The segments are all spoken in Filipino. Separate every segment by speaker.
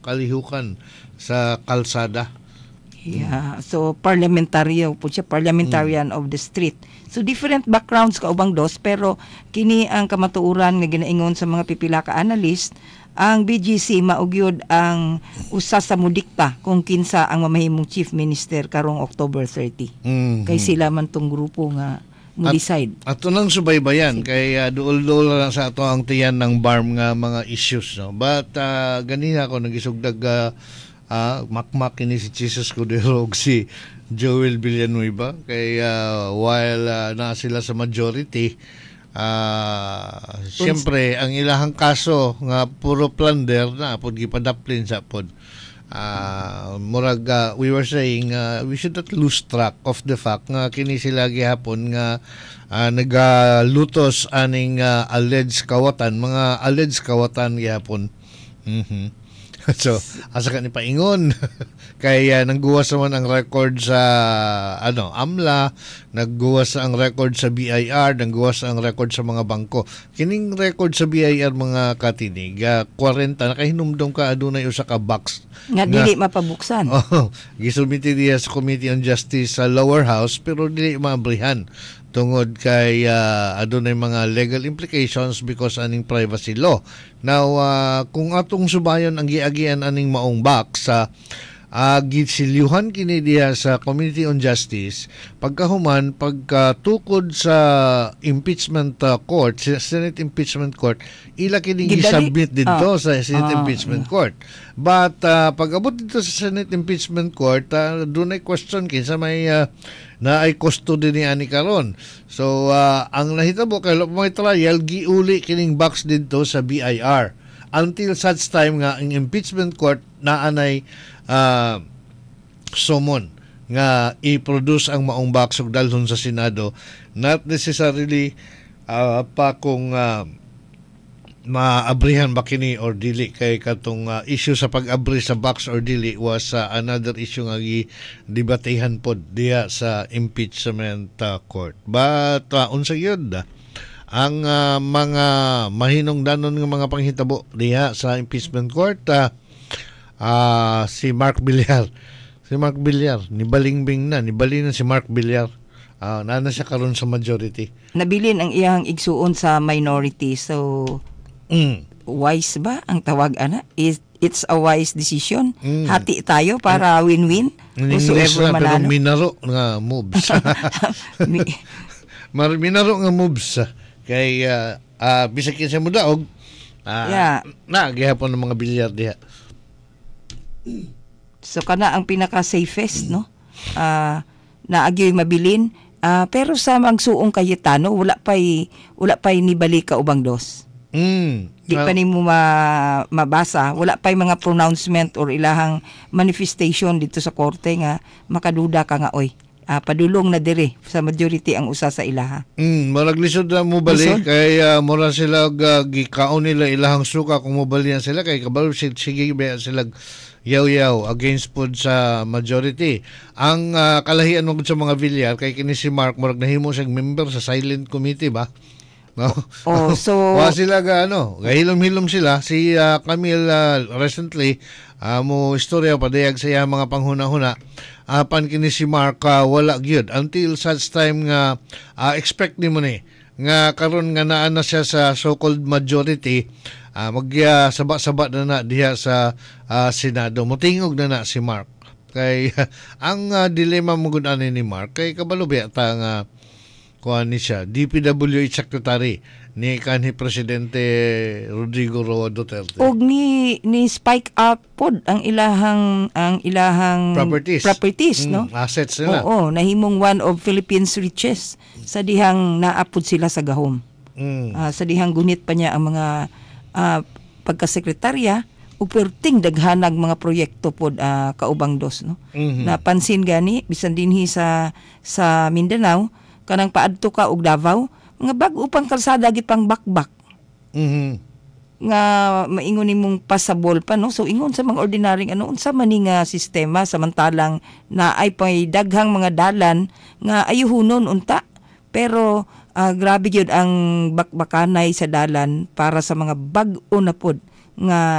Speaker 1: kalihukan sa kalsada.
Speaker 2: Yeah. So parliamentarian po siya, parliamentarian of the street. So different backgrounds kaubang dos, pero kini ang kamatuoran nga ginaingon sa mga pipila ka analyst, ang BGC maugyod ang usa sa mudikta kung kinsa ang mamahimong chief minister karong October 30. Kay sila man tong grupo nga mo decide.
Speaker 1: At nang subaybayan kay duol-duol lang sa ato ang tiyan ng BARM nga mga issues, no. But ganina ako nagisugdag makmak ini si Jesus Cordero ug si Joel Villanueva kay while na sila sa majority, siyempre ang ilahang kaso nga puro plunder na pod gipadaplin sa pod. Murag we were saying we should not lose track of the fact nga kini sila gihapon nga nagalutos aning alleged kawatan, mga alleged kawatan gihapon. So, asa ka ni paingon kay nagguwas naman ang record sa AMLA, nagguwas ang record sa BIR, nagguwas ang record sa mga bangko. Kining record sa BIR mga katinig, 40 nakahinumdom ka adunay usa ka box
Speaker 2: nga dili mapabuksan.
Speaker 1: Gisubmiti diya sa Committee on Justice sa lower house pero dili maabrihan tungod kay adunay mga legal implications because aning privacy law. Now kung atong subayon ang giagian aning maong box sa gisilyuhan kini diya sa Committee on Justice pagkahuman pagkatukod sa impeachment court, sa Senate impeachment court, ila kini gi-submit dito sa Senate impeachment court. But pag-abot dito sa Senate impeachment court, dunay question kinsa may na ay custody ni ani karon. So ang nahitabo kay may trial giuli kining box dito sa BIR until such time nga ang impeachment court naanay summon nga i-produce ang maong box ug dalhon sa Senado, not necessarily pa kung maabrihan ba kini or dili kay katong issue sa pag-abri sa box or dili was another issue nga gidebatehan pod diha sa impeachment court. But unsa gyud ang mga mahinungdanon nga mga panghitabo diha sa impeachment court, si Mark Villar nibalingbing na si Mark Villar. Nana siya karon sa majority.
Speaker 2: Nabilin ang iyang igsuon sa minority. So wise ba ang tawag ana? It's a wise decision. Hati tayo para win-win.
Speaker 1: Whosoever manalo. Pero minaro nga moves. Minaro nga moves. Kay bisag kinsa mo daog. Gihapon ng mga bilyar diha.
Speaker 2: So kana ang pinaka safest, no? Naagyoy mabilin. Pero sa magsuong Cayetano wala pay nibalik ka ubang dos. Di pa ni mo mabasa, wala pay mga pronouncement or ilahang manifestation dito sa korte nga makaduda ka nga oy. Padulong na dire sa majority ang usa sa ilaha.
Speaker 1: Marag lisod na mo balik kay mura sila gikaon nila ilahang suka kung mobalian sila kay kabalo sige ba sila yaw against pod sa majority. Ang kalahian mo sa mga Villar kay kini si Mark murag nahimo siyang member sa silent committee ba? No.
Speaker 2: So
Speaker 1: sila gahilom-hilom sila si Camille recently mo istorya padayag sa mga panghuna-huna. Pan kini si Mark wala gyud until such time nga expect nimo ni nga karon nga naa na siya sa so-called majority, saba-saba na diha sa Senado. Motingog na si Mark. Kay ang dilema mo gud ani ni Mark kay kabalo ba ta nga kuan ni siya DPWH secretary ni kanhi presidente Rodrigo Roa Duterte.
Speaker 2: Og ni spike up pod ang ilahang properties, no?
Speaker 1: Assets nila.
Speaker 2: Oo, nahimong one of Philippines richest sa dihang naapod sila sa gahom. Sa dihang gunit pa niya ang mga pagkasekretarya ug perting daghanag mga proyekto pod kaubang dos, no? Napansin gani bisan dinhi sa Mindanao kanang paadto ka og Davao nga bag-o pang kalsada gipang bakbak. Nga maingon nimong pasabol pa, no? So ingon sa mga ordinaryong unsa man ni nga sistema samantalang na ay pay daghang mga dalan nga ayuhunon unta. Pero grabe gyud ang bakbakanay sa dalan para sa mga bag-o na pod nga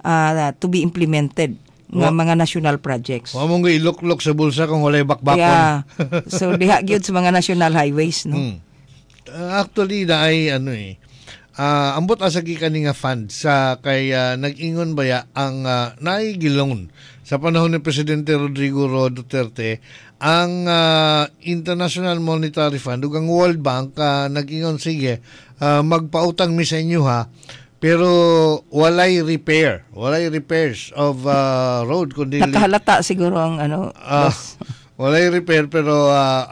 Speaker 2: to be implemented nga mga national projects.
Speaker 1: Wa mong ilok-lok sa bulsa kung walay bakbakon.
Speaker 2: Yeah. So diha gyud sa mga national highways, no.
Speaker 1: Actually na ay ambot asa gikan nga fund sa kay nag-ingon baya ang naigilon sa panahon ni Presidente Rodrigo Duterte ang International Monetary Fund ug ang World Bank nag-ingon sige magpautang mi sa inyo ha, pero walay repairs of road kundi
Speaker 2: Nakahalata siguro ang
Speaker 1: walay repair pero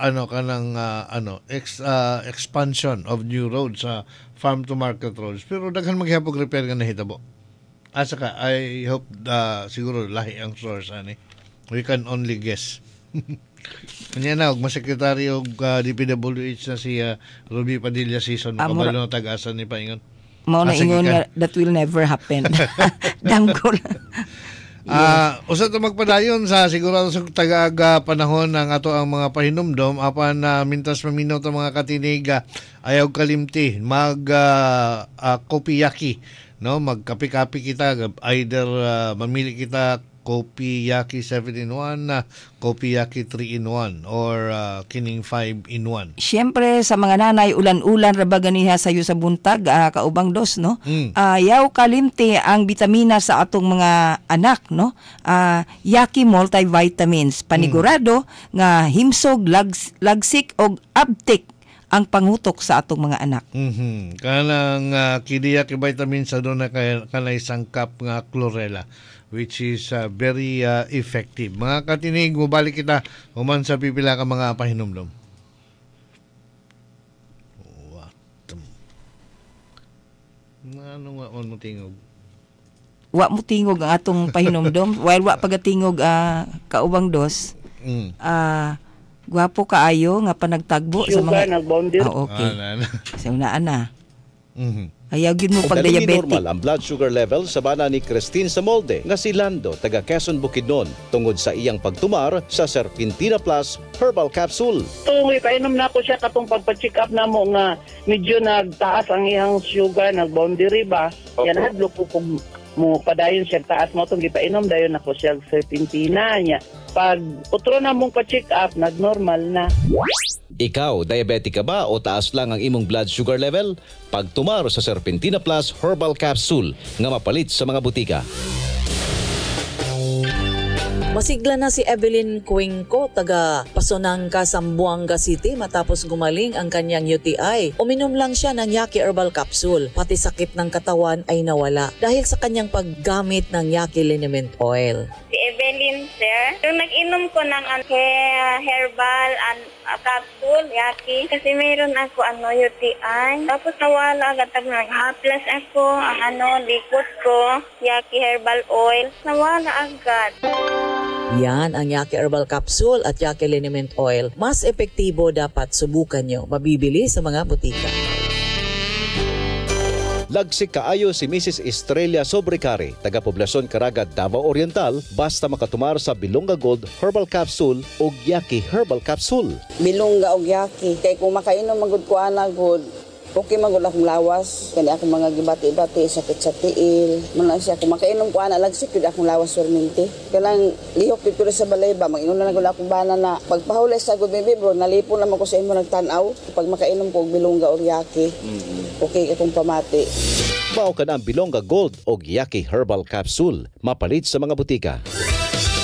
Speaker 1: expansion of new roads sa farm to market roads, pero daghan maghapog repair nga nahitabo. Asa ka, I hope siguro lahi ang source ani. We can only guess. Kanya na og masekretary og DPWH na si Ruby Padilla Season makabalo na tag-asa ni paingon.
Speaker 2: Mao na ingon nga that will never happen. Danggol.
Speaker 1: Usa ta magpadayon sa sigurado sa tagag panahon ng ato ang mga pahinumdom apan mintas maminaw ta mga katinig ayaw kalimti mag kopiyaki, no, magkapi-kapi kita, either mamili kita Kopiyaki 7-in-1, Kopiyaki 3-in-1 or kining 5-in-1.
Speaker 2: Siyempre sa mga nanay ulan-ulan ra ba ganiha sayo sa buntag kaubang dos, no. Yaw kalimti ang bitamina sa atong mga anak, no. Yaki multivitamins panigurado nga himsog lagsik og abtik ang pangutok sa atong mga anak.
Speaker 1: Kanang Kidiyaki vitamins aduna kanay sangkap nga chlorella, which is very effective. Mga katinig, mubalik kita human sa pipila ka mga pahinumdom. Ano nga mo tingog?
Speaker 2: Wa mo tingog ang atong pahinumdom while wa pagatingog kaubang dos. Gwapo kaayo nga panagtagbo sa mga
Speaker 3: nag-bonder.
Speaker 2: Okay. Sa unaan na. Ayaw gyud mo pag diabetic.
Speaker 4: Normal ang blood sugar level sa bana ni Christine Samolde nga si Lando taga Quezon Bukidnon tungod sa iyang pagtumar sa Serpentina Plus Herbal Capsule.
Speaker 3: Tungoy painom na ko siya katong pagpa-check up na mo nga medyo nagtaas ang iyang sugar, nag-boundary ba. Yan hadlo ko kung mo padayon siya taas mo itong gipainom dayon ako siya Serpentina niya. Pag utro na mong pa-check up, nag-normal na.
Speaker 4: Ikaw, diabetic ka ba o taas lang ang imong blood sugar level? Pagtumar sa Serpentina Plus Herbal Capsule nga mapalit sa mga butika.
Speaker 5: Masigla na si Evelyn Cuenco, taga Pasonangka, Zamboanga City matapos gumaling ang kanyang UTI. Uminom lang siya ng Yaki Herbal Capsule, pati sakit ng katawan ay nawala dahil sa kanyang paggamit ng Yaki Liniment Oil.
Speaker 6: Si Evelyn, sir, yung nag-inom ko ng herbal capsule, Yaki, kasi mayroon ako UTI. Tapos nawala agad nag-haplas ako, ang likod ko, Yaki Herbal Oil, nawala agad.
Speaker 5: Yan ang Yaki Herbal Capsule at Yaki Liniment Oil. Mas epektibo, dapat subukan nyo. Mabibili sa mga butika.
Speaker 4: Lagsik kaayo si Mrs. Estrella Sobrecari, taga Poblacion Caraga, Davao Oriental, basta makatumar sa Bilonga Gold Herbal Capsule o Yaki Herbal Capsule.
Speaker 7: Bilonga og Yaki, kay kung makainom magud ko ana good, okay magud akong lawas, kani akong mga gibati-bati, sakit sa tiil. Man siya kung makainom ko ana lagsik gud akong lawas surminti. Kanang lihok dito sa balay ba, mag-inom na gud akong bana na pagpahulay sa good baby bro, nalipon naman ko sa imo nagtan-aw. Pag makainom ko og Bilonga og Yaki, okay akong pamati.
Speaker 4: Mao ka na ang Bilonga Gold o Yaki Herbal Capsule, mapalit sa mga butika.